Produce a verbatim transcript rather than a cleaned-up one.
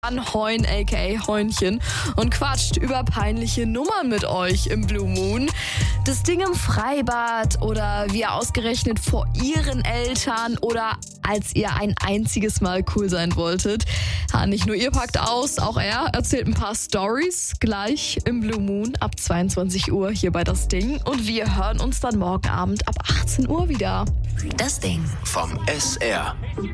an Heun aka Heunchen und quatscht über peinliche Nummern mit euch im Blue Moon. Das Ding im Freibad oder wie ihr ausgerechnet vor ihren Eltern oder als ihr ein einziges Mal cool sein wolltet. Ja, nicht nur ihr packt aus, auch er erzählt ein paar Stories gleich im Blue Moon ab zweiundzwanzig Uhr hier bei Das Ding und wir hören uns dann morgen Abend ab achtzehn Uhr wieder. Das Ding vom S R.